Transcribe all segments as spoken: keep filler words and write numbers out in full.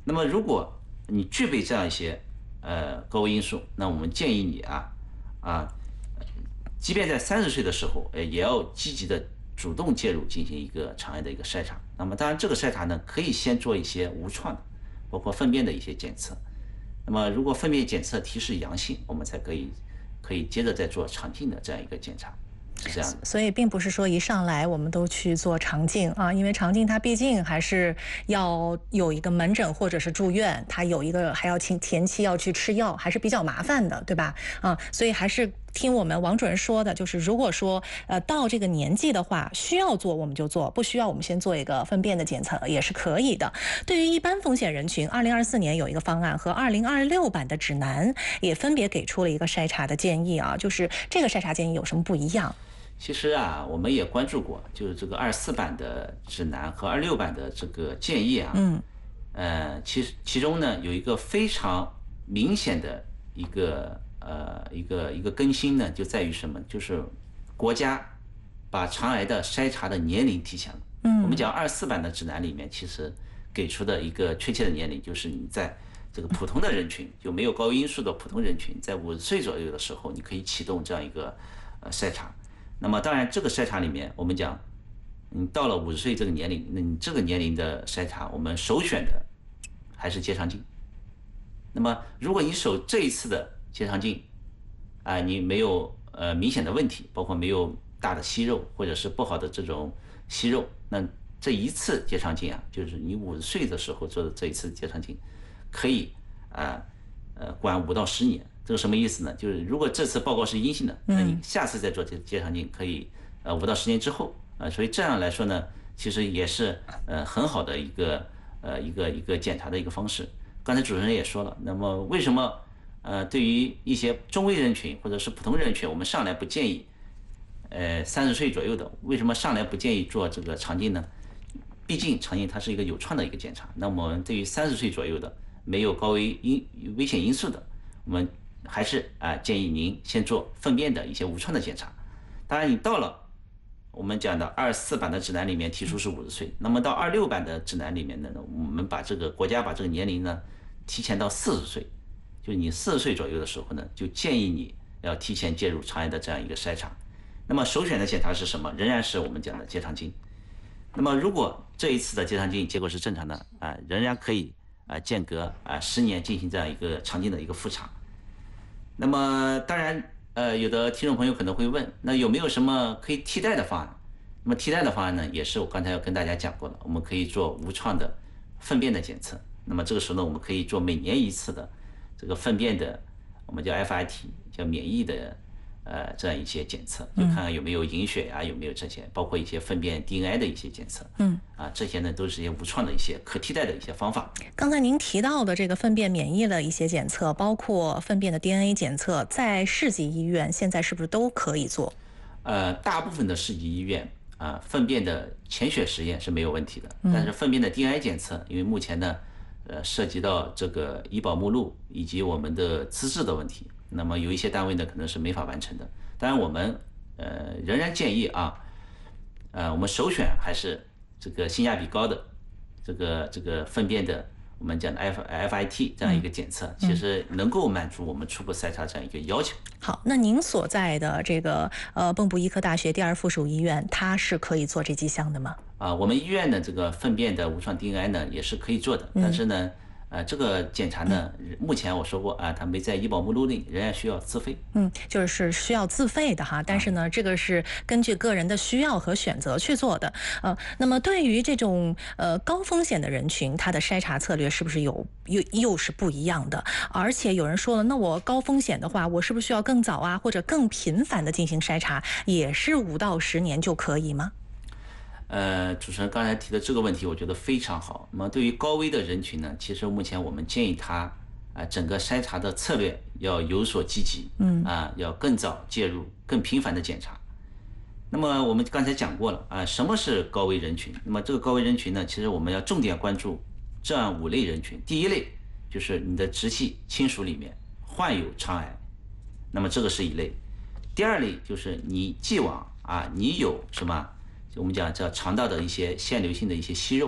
那么如果你具备这样一些呃高危因素，那我们建议你啊啊，即便在三十岁的时候，呃，也要积极的主动介入进行一个肠癌的一个筛查。那么当然这个筛查呢，可以先做一些无创的，包括粪便的一些检测。那么如果粪便检测提示阳性，我们才可以可以接着再做肠镜的这样一个检查。是这样的， 所以并不是说一上来我们都去做肠镜啊，因为肠镜它毕竟还是要有一个门诊或者是住院，它有一个还要前前期要去吃药，还是比较麻烦的，对吧？啊，所以还是听我们王主任说的，就是如果说呃到这个年纪的话，需要做我们就做，不需要我们先做一个粪便的检测也是可以的。对于一般风险人群，二零二四年有一个方案和二零二六版的指南也分别给出了一个筛查的建议啊，就是这个筛查建议有什么不一样？ 其实啊，我们也关注过，就是这个二四版的指南和二六版的这个建议啊， 嗯， 呃，其实其中呢有一个非常明显的一个呃一个一个更新呢，就在于什么？就是国家把肠癌的筛查的年龄提前了。嗯，我们讲二四版的指南里面，其实给出的一个确切的年龄，就是你在这个普通的人群，就没有高危因素的普通人群，在五十岁左右的时候，你可以启动这样一个呃筛查。那么当然，这个筛查里面，我们讲，你到了五十岁这个年龄，那你这个年龄的筛查，我们首选的还是结肠镜。那么，如果你手这一次的结肠镜，啊、呃，你没有呃明显的问题，包括没有大的息肉或者是不好的这种息肉，那这一次结肠镜啊，就是你五十岁的时候做的这一次结肠镜，可以啊呃，呃管五到十年。这个什么意思呢？就是如果这次报告是阴性的，那你下次再做这结肠镜可以，呃，五到十年之后啊、呃，所以这样来说呢，其实也是呃很好的一个呃一个一个检查的一个方式。刚才主持人也说了，那么为什么呃对于一些中危人群或者是普通人群，我们上来不建议，呃三十岁左右的，为什么上来不建议做这个肠镜呢？毕竟肠镜它是一个有创的一个检查，那么我们对于三十岁左右的没有高危因危险因素的，我们还是啊、呃、建议您先做粪便的一些无创的检查。当然，你到了我们讲的二四版的指南里面提出是五十岁，那么到二六版的指南里面呢，我们把这个国家把这个年龄呢提前到四十岁，就你四十岁左右的时候呢，就建议你要提前介入肠癌的这样一个筛查。那么首选的检查是什么？仍然是我们讲的结肠镜。那么如果这一次的结肠镜结果是正常的啊、呃，仍然可以啊、呃、间隔啊十年进行这样一个肠镜的一个复查。那么当然，呃，有的听众朋友可能会问，那有没有什么可以替代的方案？那么替代的方案呢，也是我刚才要跟大家讲过了，我们可以做无创的粪便的检测。那么这个时候呢，我们可以做每年一次的这个粪便的，我们叫 F I T， 叫免疫的呃这样一些检测，就看看有没有隐血呀、啊，有没有这些，包括一些粪便 D N A 的一些检测。嗯，啊，这些呢都是一些无创的一些可替代的一些方法。 刚才您提到的这个粪便免疫的一些检测，包括粪便的 D N A 检测，在市级医院现在是不是都可以做？ 呃，大部分的市级医院啊、呃，粪便的潜血实验是没有问题的，但是粪便的 D N A 检测，因为目前呢，呃，涉及到这个医保目录以及我们的资质的问题，那么有一些单位呢可能是没法完成的。当然，我们呃仍然建议啊，呃，我们首选还是这个性价比高的这个这个粪便的。我们讲的 F F I T 这样一个检测，其实能够满足我们初步筛查这样一个要求。 好，那您所在的这个呃蚌埠医科大学第二附属医院，它是可以做这几项的吗？ 啊，我们医院的这个粪便的无创 D N A 呢也是可以做的，但是呢，呃，这个检查呢，目前我说过啊，它没在医保目录内，仍然需要自费。 嗯，就是需要自费的哈，但是呢，这个是根据个人的需要和选择去做的。呃，那么对于这种呃高风险的人群，它的筛查策略是不是有又又是不一样的？而且有人说了，那我高风险的话，我是不是需要更早啊，或者更频繁的进行筛查，也是五到十年就可以吗？ 呃，主持人刚才提的这个问题，我觉得非常好。那么对于高危的人群呢，其实目前我们建议他啊、呃，整个筛查的策略要有所积极，嗯啊，要更早介入，更频繁的检查。那么我们刚才讲过了啊，什么是高危人群？那么这个高危人群呢，其实我们要重点关注这样五类人群。第一类就是你的直系亲属里面患有肠癌，那么这个是一类。第二类就是你既往啊，你有什么？我们讲叫肠道的一些腺瘤性的一些息肉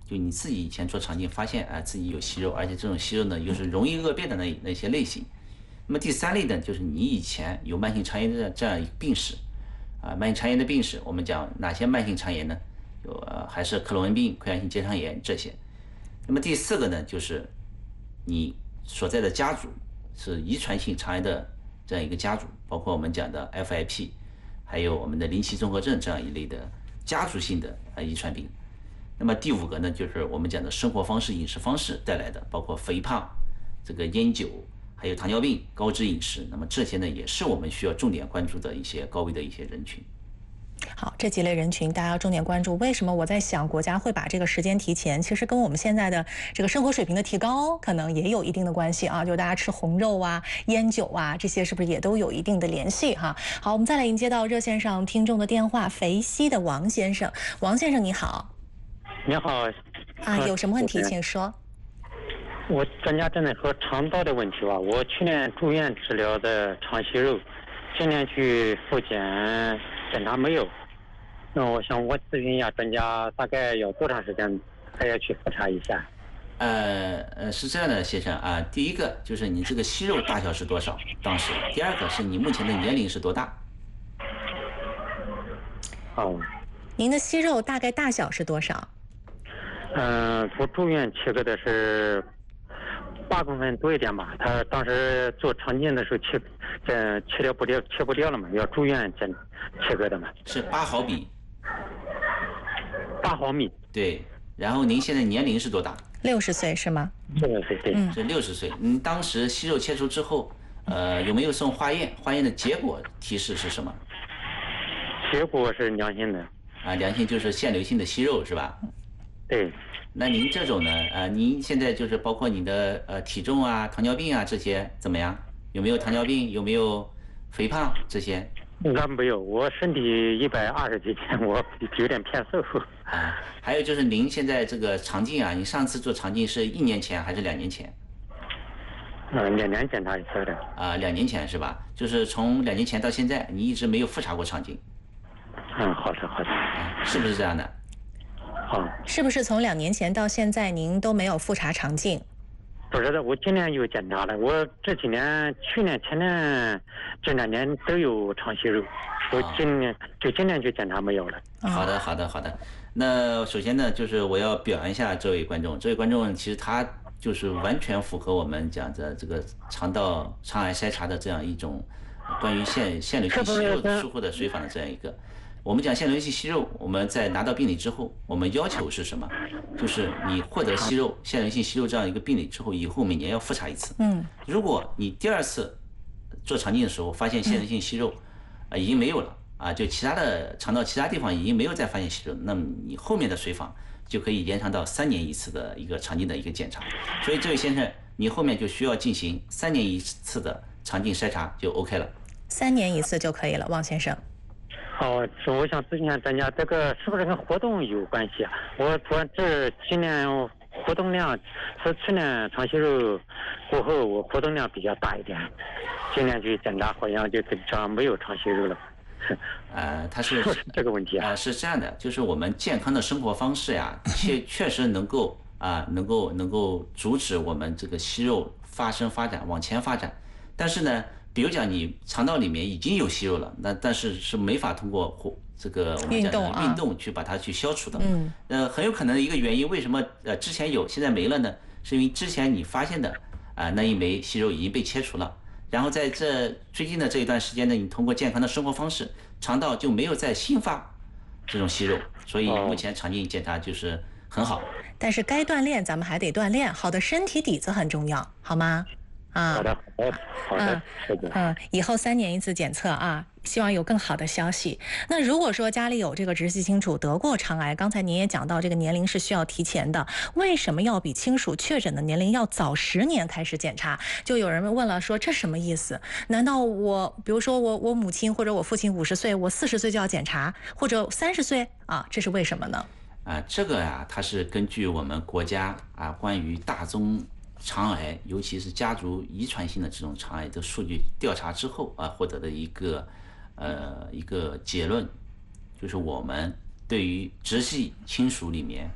就你自己以前做肠镜发现啊、呃、自己有息肉，而且这种息肉呢又是容易恶变的那那些类型。那么第三类呢，就是你以前有慢性肠炎的这样一个病史，啊，慢性肠炎的病史，我们讲哪些慢性肠炎呢？有呃还是克罗恩病、溃疡性结肠炎这些。那么第四个呢，就是你所在的家族是遗传性肠癌的这样一个家族，包括我们讲的 F I P， 还有我们的林奇综合症这样一类的家族性的呃遗传病。那么第五个呢，就是我们讲的生活方式、饮食方式带来的，包括肥胖、这个烟酒。还有糖尿病、高脂饮食，那么这些呢，也是我们需要重点关注的一些高危的一些人群。 好，这几类人群大家要重点关注。为什么我在想国家会把这个时间提前？其实跟我们现在的这个生活水平的提高，可能也有一定的关系啊。就大家吃红肉啊、烟酒啊，这些是不是也都有一定的联系哈？好，我们再来迎接到热线上听众的电话，肥西的王先生，王先生你好。 你好。 啊，有什么问题请说。 我专家针对和肠道的问题吧，我去年住院治疗的肠息肉，今年去复检检查没有，那我想我咨询一下专家，大概要多长时间还要去复查一下？ 呃呃，是这样的，先生啊，第一个就是你这个息肉大小是多少，当时；第二个是你目前的年龄是多大？ 哦。 您的息肉大概大小是多少？ 嗯、呃，我住院切割的是。八公分多一点吧，他当时做肠镜的时候切，呃，切掉不掉，切不掉了嘛，要住院检切割的嘛。 是八毫米。 八毫米。 对，然后您现在年龄是多大？ 六十岁是吗？ 六十岁，对。 嗯， 是六十岁。您当时息肉切除之后，呃，有没有送化验？化验的结果提示是什么？ 结果是良性的。 啊，良性就是腺瘤性的息肉是吧？ 对。 那您这种呢？呃，您现在就是包括你的呃体重啊、糖尿病啊这些怎么样？有没有糖尿病？有没有肥胖这些？ 那没有，我身体一百二十几斤，我有点偏瘦。 啊，还有就是您现在这个肠镜啊，你上次做肠镜是一年前还是两年前？ 呃，两年检查一次的。 啊，两年前是吧？就是从两年前到现在，你一直没有复查过肠镜。 嗯，好的好的。 啊，是不是这样的？ 好， 是不是从两年前到现在您都没有复查肠镜？ 不是的，我今年有检查了，我这几年、去年、前年这两年都有肠息肉，我今年就今年就检查没有了。 好的，好的，好的。那首先呢，就是我要表扬一下这位观众，这位观众其实他就是完全符合我们讲的这个肠道肠癌筛查的这样一种关于腺腺瘤性息肉术后的随访的这样一个。我们讲腺瘤性息肉，我们在拿到病理之后，我们要求是什么？就是你获得息肉、腺瘤性息肉这样一个病理之后，以后每年要复查一次。 嗯， 如果你第二次做肠镜的时候发现腺瘤性息肉，啊、呃、已经没有了啊，就其他的肠道其他地方已经没有再发现息肉，那么你后面的随访就可以延长到三年一次的一个肠镜的一个检查。所以这位先生，你后面就需要进行三年一次的肠镜筛查就 OK 了。 三年一次就可以了，王先生。 哦，我想咨询一下专家，这个是不是跟活动有关系啊？我主要这今年活动量是去年肠息肉过后，我活动量比较大一点，今年去检查好像就这张没有肠息肉了。 呃，它是这个问题啊、 呃，是这样的，就是我们健康的生活方式呀，确确实能够啊、呃，能够能够阻止我们这个息肉发生发展往前发展，但是呢。比如讲，你肠道里面已经有息肉了，那但是是没法通过这个我们讲的运动去把它去消除的。 嗯， 呃，很有可能一个原因，为什么呃之前有现在没了呢？是因为之前你发现的啊、呃、那一枚息肉已经被切除了，然后在这最近的这一段时间呢，你通过健康的生活方式，肠道就没有再新发这种息肉，所以目前肠镜检查就是很好。 但是该锻炼咱们还得锻炼，好的身体底子很重要，好吗？啊， 好的，好的，好的， 嗯嗯，以后三年一次检测啊，希望有更好的消息。那如果说家里有这个直系亲属得过肠癌，刚才您也讲到这个年龄是需要提前的，为什么要比亲属确诊的年龄要早十年开始检查？就有人问了说，这什么意思？难道我比如说我我母亲或者我父亲五十岁，我四十岁就要检查，或者三十岁啊？这是为什么呢？ 啊，这个呀、啊，它是根据我们国家啊关于大宗肠癌，尤其是家族遗传性的这种肠癌的数据调查之后啊，获得的一个呃一个结论，就是我们对于直系亲属里面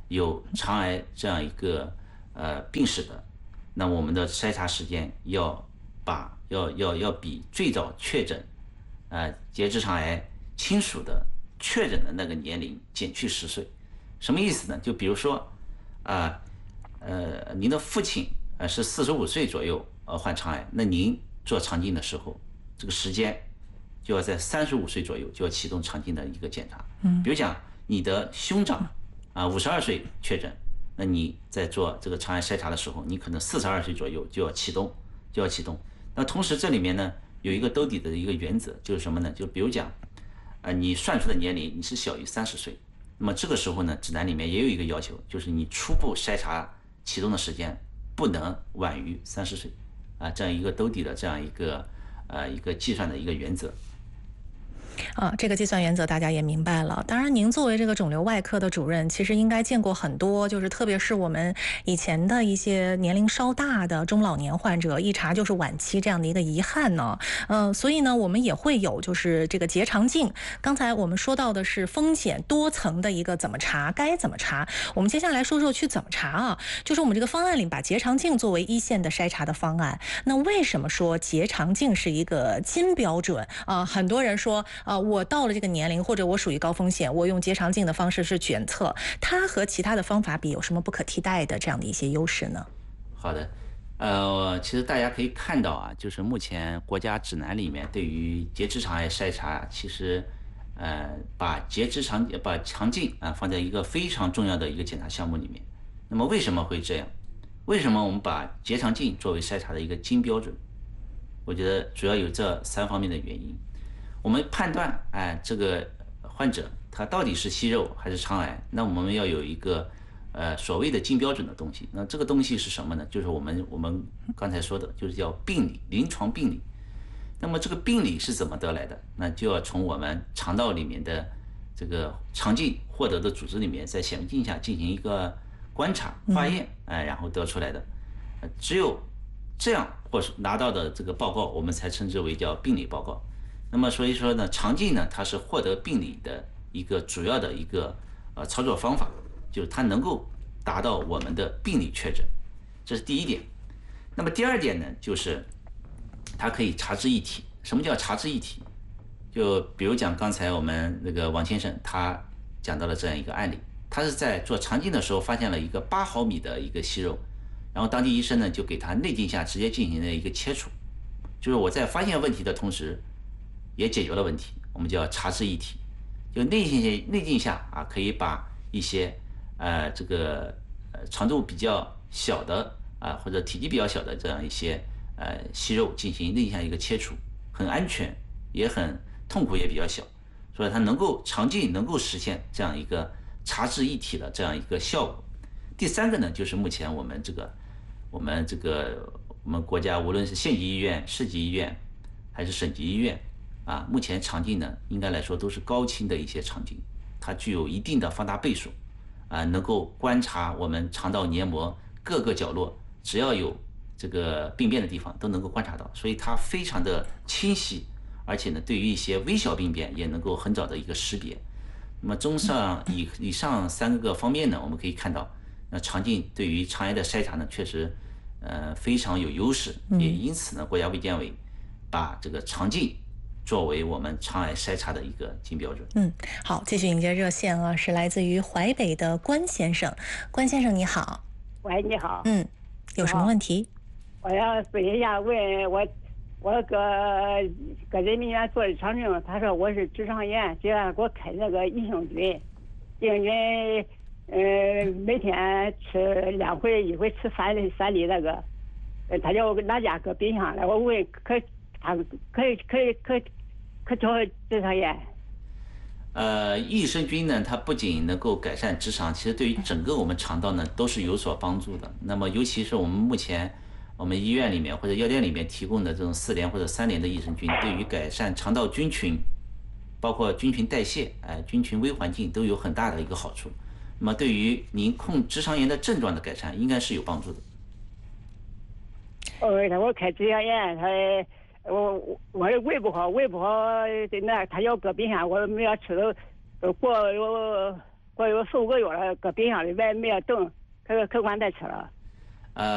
有肠癌这样一个呃病史的，那我们的筛查时间要把要要要比最早确诊呃结直肠癌亲属的确诊的那个年龄减去十岁。什么意思呢？就比如说啊呃, 呃您的父亲呃是四十五岁左右呃患肠癌，那您做肠镜的时候，这个时间就要在三十五岁左右就要启动肠镜的一个检查。嗯，比如讲你的兄长啊五十二岁确诊，那你在做这个肠癌筛查的时候，你可能四十二岁左右就要启动就要启动。那同时这里面呢有一个兜底的一个原则，就是什么呢？就比如讲啊、呃、你算出的年龄你是小于三十岁，那么这个时候呢指南里面也有一个要求，就是你初步筛查启动的时间不能晚于三十岁啊，这样一个兜底的这样一个呃一个计算的一个原则。 啊，这个计算原则大家也明白了。当然，您作为这个肿瘤外科的主任，其实应该见过很多，就是特别是我们以前的一些年龄稍大的中老年患者，一查就是晚期这样的一个遗憾呢。嗯、呃，所以呢，我们也会有就是这个结肠镜。刚才我们说到的是风险多层的一个怎么查，该怎么查。我们接下来说说去怎么查啊？就是我们这个方案里把结肠镜作为一线的筛查的方案。那为什么说结肠镜是一个金标准啊？很多人说。啊、呃，我到了这个年龄，或者我属于高风险，我用结肠镜的方式是检测，它和其他的方法比有什么不可替代的这样的一些优势呢？ 好的，呃，其实大家可以看到啊，就是目前国家指南里面对于结直肠癌筛查，其实呃把结直肠把肠镜啊放在一个非常重要的一个检查项目里面。那么为什么会这样？为什么我们把结肠镜作为筛查的一个金标准？我觉得主要有这三方面的原因。我们判断，哎，这个患者他到底是息肉还是肠癌，那我们要有一个呃所谓的金标准的东西。那这个东西是什么呢？就是我们我们刚才说的，就是叫病理，临床病理。那么这个病理是怎么得来的？那就要从我们肠道里面的这个肠镜获得的组织里面，在显微镜下进行一个观察化验，哎，然后得出来的。只有这样或是拿到的这个报告，我们才称之为叫病理报告。那么所以说呢，肠镜呢，它是获得病理的一个主要的一个呃操作方法，就是它能够达到我们的病理确诊，这是第一点。那么第二点呢，就是它可以查知一体。什么叫查知一体？就比如讲刚才我们那个王先生他讲到了这样一个案例，他是在做肠镜的时候发现了一个八毫米的一个息肉，然后当地医生呢就给他内镜下直接进行了一个切除，就是我在发现问题的同时也解决了问题，我们叫查知一体。就内镜内镜下啊，可以把一些呃这个呃长度比较小的啊或者体积比较小的这样一些呃息肉进行内镜下一个切除，很安全，也很痛苦，也比较小，所以它能够肠镜能够实现这样一个查知一体的这样一个效果。第三个呢，就是目前我们这个我们这个我们国家无论是县级医院、市级医院还是省级医院。啊，目前肠镜呢，应该来说都是高清的一些肠镜，它具有一定的放大倍数，啊，能够观察我们肠道黏膜各个角落，只要有这个病变的地方都能够观察到，所以它非常的清晰，而且呢，对于一些微小病变也能够很早的一个识别。那么综上以以上三个方面呢，我们可以看到，那肠镜对于肠癌的筛查呢，确实呃非常有优势，也因此呢，国家卫健委把这个肠镜作为我们肠癌筛查的一个金标准。 嗯，好，继续迎接热线啊，是来自于淮北的关先生。关先生你好。 喂，你好。 嗯，有什么问题？ 我要咨询一下，问我，我搁搁人民医院做的肠镜，他说我是直肠炎，就让给我开那个益生菌，益生菌，呃，每天吃两回，一回吃三粒三粒那个，呃，他叫我拿家搁冰箱来，我问可他可以可以可以。可调直肠炎。 呃，益生菌呢，它不仅能够改善直肠，其实对于整个我们肠道呢都是有所帮助的。那么，尤其是我们目前我们医院里面或者药店里面提供的这种四联或者三联的益生菌，对于改善肠道菌群，包括菌群代谢、哎菌群微环境都有很大的一个好处。那么，对于您控直肠炎的症状的改善，应该是有帮助的。 哦，他我开直肠炎，他。我我我胃不好，胃不好，那他要搁冰箱，我没要吃了，过我过有四五个月了，搁冰箱里边没有动，可可管再吃了。